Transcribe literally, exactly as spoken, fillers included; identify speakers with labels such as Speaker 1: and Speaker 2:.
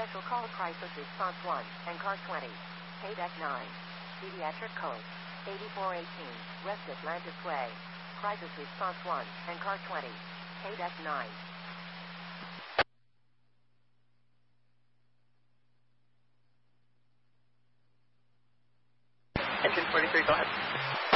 Speaker 1: Special call crisis response one, and car twenty. K nine. Pediatric code. eighty-four eighteen, West Atlantis Way. Crisis response one, and car twenty. K nine.
Speaker 2: Engine forty-three, go ahead.